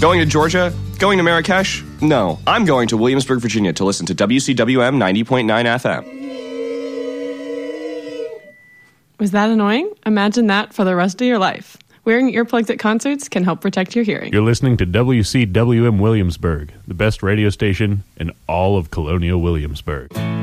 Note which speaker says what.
Speaker 1: Going to Georgia? Going to Marrakesh? No. I'm going to Williamsburg, Virginia to listen to WCWM 90.9 FM.
Speaker 2: Was that annoying? Imagine that for the rest of your life. Wearing earplugs at concerts can help protect your hearing.
Speaker 3: You're listening to WCWM Williamsburg, the best radio station in all of Colonial Williamsburg.